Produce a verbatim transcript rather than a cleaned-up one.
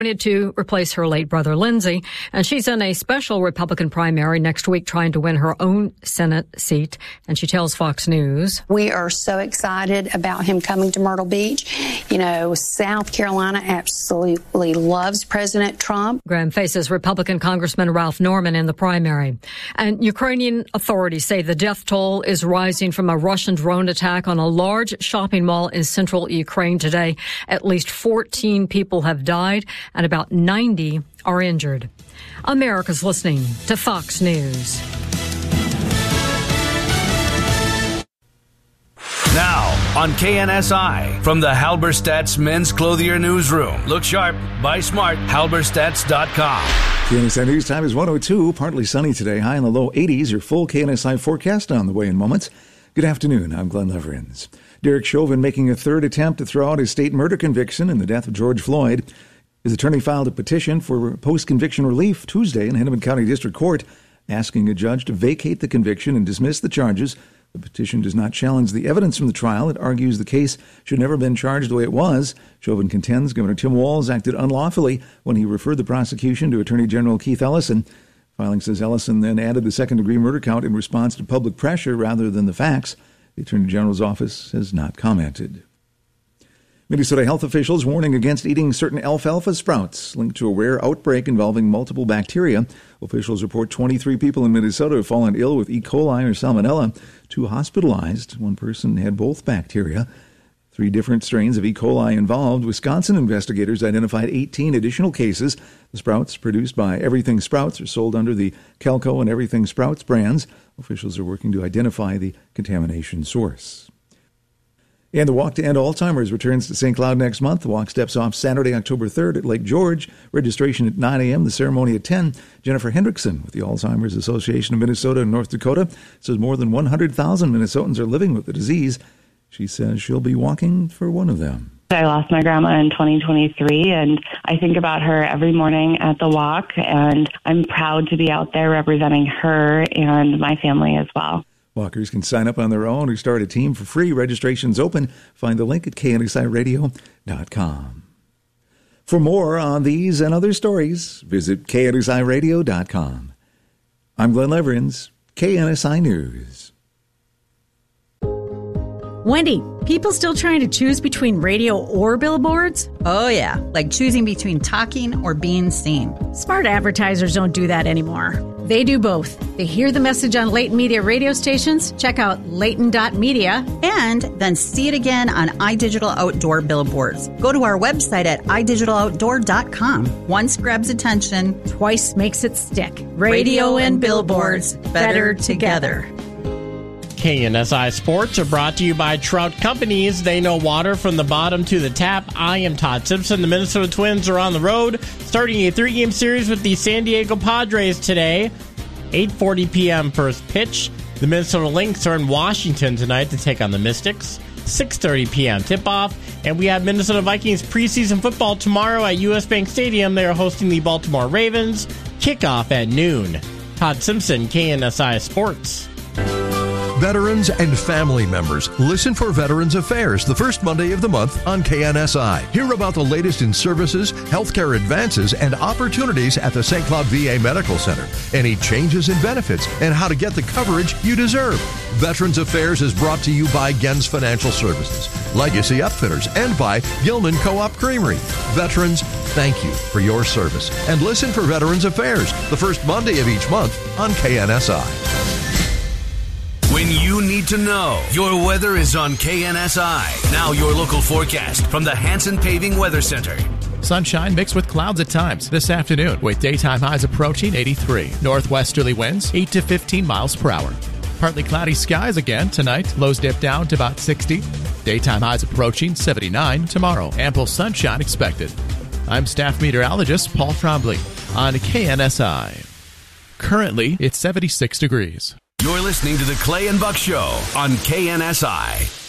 to replace her late brother, Lindsey, and she's in a special Republican primary next week trying to win her own Senate seat. And she tells Fox News, "We are so excited about him coming to Myrtle Beach. You know, South Carolina absolutely loves President Trump." Graham faces Republican Congressman Ralph Norman in the primary. And Ukrainian authorities say the death toll is rising from a Russian drone attack on a large shopping mall in central Ukraine today. At least fourteen people have died and about ninety are injured. America's listening to Fox News. Now on K N S I, from the Halberstadt's Men's Clothier Newsroom. Look sharp, buy smart, halberstadts dot com. K N S I News Time is one oh two, partly sunny today, high in the low eighties. Your full K N S I forecast on the way in moments. Good afternoon, I'm Glenn Leverins. Derek Chauvin making a third attempt to throw out his state murder conviction in the death of George Floyd. His attorney filed a petition for post-conviction relief Tuesday in Hennepin County District Court, asking a judge to vacate the conviction and dismiss the charges. The petition does not challenge the evidence from the trial. It argues the case should never have been charged the way it was. Chauvin contends Governor Tim Walz acted unlawfully when he referred the prosecution to Attorney General Keith Ellison. Filing says Ellison then added the second-degree murder count in response to public pressure rather than the facts. The Attorney General's office has not commented. Minnesota health officials warning against eating certain alfalfa sprouts linked to a rare outbreak involving multiple bacteria. Officials report twenty-three people in Minnesota have fallen ill with E. coli or salmonella. Two hospitalized. One person had both bacteria. Three different strains of E. coli involved. Wisconsin investigators identified eighteen additional cases. The sprouts produced by Everything Sprouts are sold under the Kelco and Everything Sprouts brands. Officials are working to identify the contamination source. And the Walk to End Alzheimer's returns to Saint Cloud next month. The walk steps off Saturday, October third at Lake George. Registration at nine a.m., the ceremony at ten. Jennifer Hendrickson with the Alzheimer's Association of Minnesota and North Dakota says more than one hundred thousand Minnesotans are living with the disease. She says she'll be walking for one of them. I lost my grandma in twenty twenty-three, and I think about her every morning at the walk, and I'm proud to be out there representing her and my family as well. Walkers can sign up on their own or start a team for free. Registration's open. Find the link at K N S I radio dot com. For more on these and other stories, visit K N S I radio dot com. I'm Glenn Leverins, K N S I News. Wendy, people still trying to choose between radio or billboards? Oh, yeah, like choosing between talking or being seen. Smart advertisers don't do that anymore. They do both. They hear the message on Leighton Media radio stations, check out Leighton dot media, and then see it again on iDigital Outdoor billboards. Go to our website at i digital outdoor dot com. Once grabs attention, twice makes it stick. Radio, radio and billboards, better together. K N S I Sports are brought to you by Trout Companies. They know water from the bottom to the tap. I am Todd Simpson. The Minnesota Twins are on the road, starting a three-game series with the San Diego Padres today. eight forty p.m. first pitch. The Minnesota Lynx are in Washington tonight to take on the Mystics. six thirty p.m. tip-off. And we have Minnesota Vikings preseason football tomorrow at U S. Bank Stadium. They are hosting the Baltimore Ravens. Kickoff at noon. Todd Simpson, K N S I Sports. Veterans and family members, listen for Veterans Affairs the first Monday of the month on K N S I. Hear about the latest in services, healthcare advances, and opportunities at the Saint Cloud V A Medical Center. Any changes in benefits and how to get the coverage you deserve. Veterans Affairs is brought to you by Gens Financial Services, Legacy Upfitters, and by Gilman Co-op Creamery. Veterans, thank you for your service. And listen for Veterans Affairs the first Monday of each month on K N S I. When you need to know, your weather is on K N S I. Now your local forecast from the Hanson Paving Weather Center. Sunshine mixed with clouds at times this afternoon with daytime highs approaching eighty-three. Northwesterly winds eight to fifteen miles per hour. Partly cloudy skies again tonight. Lows dip down to about sixty. Daytime highs approaching seventy-nine tomorrow. Ample sunshine expected. I'm staff meteorologist Paul Trombley on K N S I. Currently, it's seventy-six degrees. You're listening to the Clay and Buck Show on K N S I.